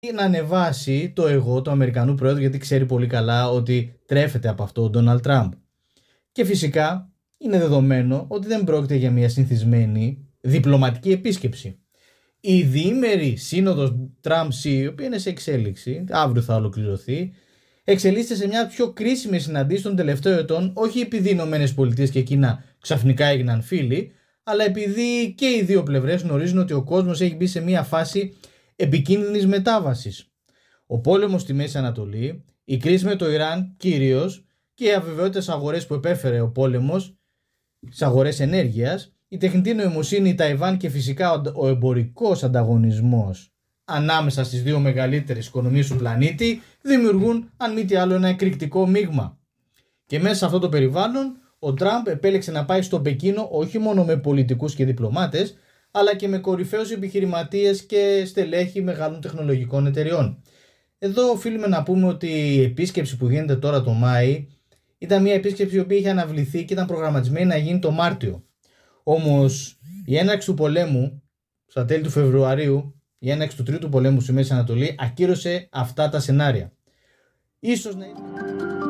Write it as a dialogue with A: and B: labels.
A: να ανεβάσει το εγώ του Αμερικανού Πρόεδρου, γιατί ξέρει πολύ καλά ότι τρέφεται από αυτό ο Ντόναλντ Τραμπ. Και φυσικά είναι δεδομένο ότι δεν πρόκειται για μια συνηθισμένη διπλωματική επίσκεψη. Η διήμερη σύνοδος Τραμπ-Σι, η οποία είναι σε εξέλιξη, αύριο θα ολοκληρωθεί, εξελίσσεται σε μια πιο κρίσιμη συναντήση των τελευταίων ετών, όχι επειδή οι ΗΠΑ και Κίνα ξαφνικά έγιναν φίλοι, αλλά επειδή και οι δύο πλευρές γνωρίζουν ότι ο κόσμος έχει μπει σε μια φάση επικίνδυνης μετάβασης. Ο πόλεμος στη Μέση Ανατολή, η κρίση με το Ιράν κυρίως και οι αβεβαιότητες αγορές που επέφερε ο πόλεμος, στις αγορές ενέργειας, η τεχνητή νοημοσύνη, η Ταϊβάν και φυσικά ο εμπορικός ανταγωνισμός ανάμεσα στις δύο μεγαλύτερες οικονομίες του πλανήτη δημιουργούν αν μη τι άλλο ένα εκρηκτικό μείγμα. Και μέσα σε αυτό το περιβάλλον ο Τραμπ επέλεξε να πάει στο Πεκίνο όχι μόνο με πολιτικούς και διπλωμάτες, αλλά και με κορυφαίους επιχειρηματίες και στελέχη μεγάλων τεχνολογικών εταιριών. Εδώ οφείλουμε να πούμε ότι η επίσκεψη που γίνεται τώρα το Μάη ήταν μια επίσκεψη η οποία είχε αναβληθεί και ήταν προγραμματισμένη να γίνει το Μάρτιο. Όμως η έναρξη του πολέμου στα τέλη του Φεβρουαρίου, η έναρξη του τρίτου πολέμου στη Μέση Ανατολή ακύρωσε αυτά τα σενάρια. Ίσως να